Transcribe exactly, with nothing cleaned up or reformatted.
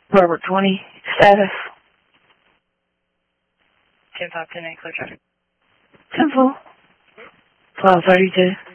Robert twenty, status. ten five ten eight, clear traffic. ten four. twelve thirty-two.